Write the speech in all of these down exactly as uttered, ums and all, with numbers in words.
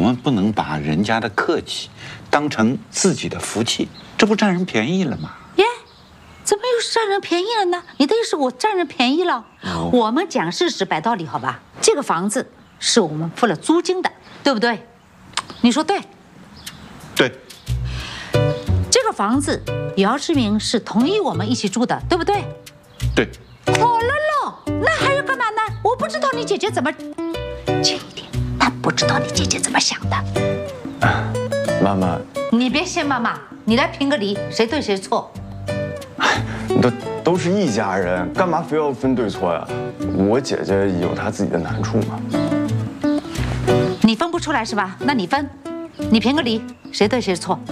们不能把人家的客气当成自己的福气，这不占人便宜了吗？ 耶，怎么又是占人便宜了呢？你的意思我占人便宜了？哦、我们讲事实摆道理，好吧？这个房子是我们付了租金的，对不对？你说对？ 对。 这个房子姚志明是同意我们一起住的，对不对？ 对。 好了喽，那还要干嘛呢？我不知道你姐姐怎么，轻一点，她不知道你姐姐怎么想的。 啊、妈妈， 你别先妈妈，你来评个理，谁对谁错？ 都都是一家人，干嘛非要分对错呀？我姐姐有她自己的难处嘛。 你分不出来是吧？那你分，你评个理，谁对谁错？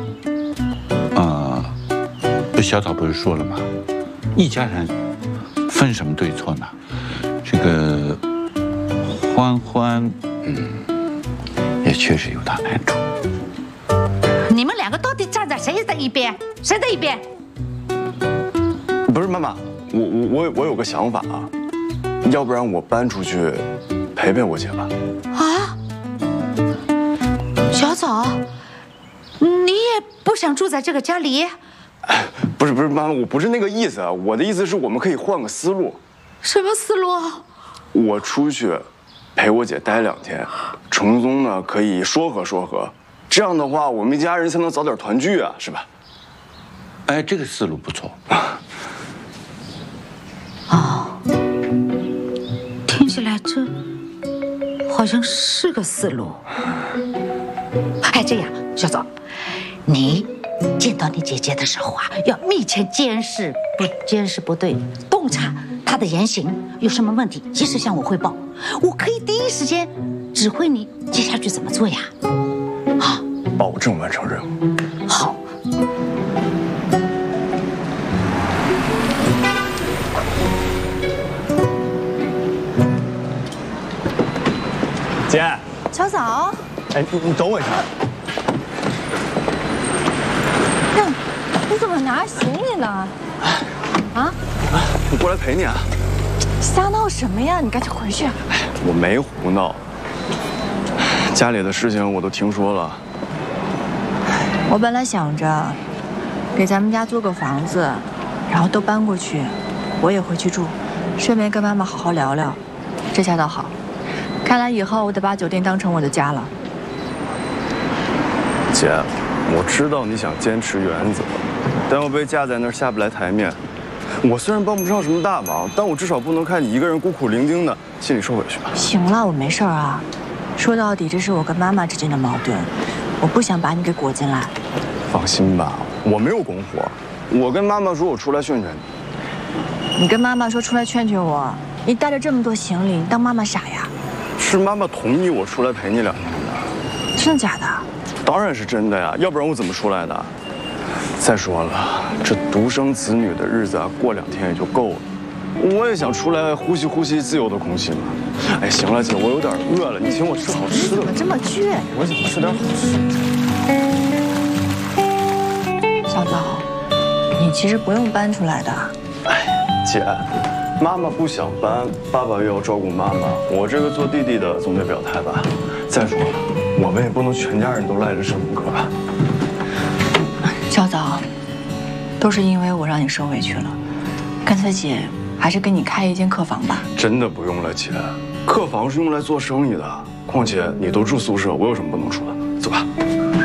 呃，小草不是说了吗？一家人分什么对错呢？这个欢欢，嗯，也确实有她难处。 你们两个到底站在谁的一边？谁的一边？ 不是妈妈，我我我我有个想法啊，要不然我搬出去陪陪我姐吧。 啊，小草，你也不想住在这个家里？ 不是不是，妈妈，我不是那个意思啊，我的意思是我们可以换个思路。 什么思路？ 我出去陪我姐待两天，程宗呢可以说和说和，这样的话我们一家人才能早点团聚啊，是吧？ 哎，这个思路不错。 哦，听起来这好像是个思路。哎，这样，小枣，你见到你姐姐的时候啊，要密切监视，不监视不对，洞察她的言行，有什么问题及时向我汇报，我可以第一时间指挥你接下去怎么做呀。好， 保证完成任务。 好。 姐， 小枣， 哎，你你等我一下。 呀，你怎么拿着行李呢？啊？ 我过来陪你啊。 瞎闹什么呀？你赶紧回去。 哎，我没胡闹。家里的事情我都听说了。 我本来想着给咱们家租个房子，然后都搬过去，我也回去住，顺便跟妈妈好好聊聊。这下倒好。看来以后我得把酒店当成我的家了。 姐，我知道你想坚持原则，但我被架在那儿下不来台面。我虽然帮不上什么大忙，但我至少不能看你一个人孤苦伶仃的，心里受委屈吧。 行了，我没事啊。说到底，这是我跟妈妈之间的矛盾，我不想把你给裹进来。 放心吧，我没有拱火。我跟妈妈说我出来劝劝你。 你跟妈妈说出来劝劝我，你带着这么多行李，你当妈妈傻呀？ 是妈妈同意我出来陪你两天的。 真的假的？ 当然是真的呀，要不然我怎么出来的？再说了，这独生子女的日子啊，过两天也就够了。我也想出来呼吸呼吸自由的空气嘛。哎，行了姐，我有点饿了，你请我吃好吃的。 怎么这么倔？ 我想吃点好吃。小枣，你其实不用搬出来的。 哎，姐。妈妈不想搬，爸爸又要照顾妈妈，我这个做弟弟的总得表态吧。再说了，我们也不能全家人都赖着这五个吧。 小枣，都是因为我让你受委屈了，干脆姐还是给你开一间客房吧。 真的不用了，姐，客房是用来做生意的，况且你都住宿舍，我有什么不能说的？走吧。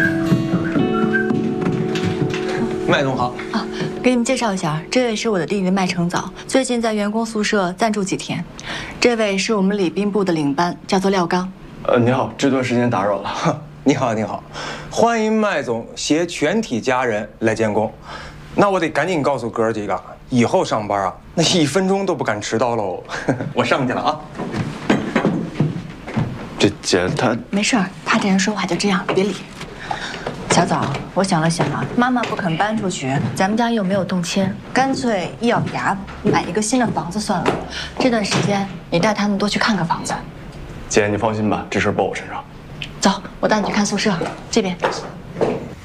麦总好啊。给你们介绍一下，这位是我的弟弟麦成早，最近在员工宿舍暂住几天。这位是我们礼宾部的领班，叫做廖刚。 呃，你好，这段时间打扰了。 你好，你好，欢迎麦总携全体家人来监工。那我得赶紧告诉哥儿几个，以后上班啊，那一分钟都不敢迟到喽。我上去了啊。 这姐她没事儿，他这人说话就这样，别理。小枣，我想了想啊，妈妈不肯搬出去，咱们家又没有动迁，干脆一咬牙买一个新的房子算了。这段时间你带他们多去看看房子。 姐，你放心吧，这事儿报我身上。 走，我带你去看宿舍，这边。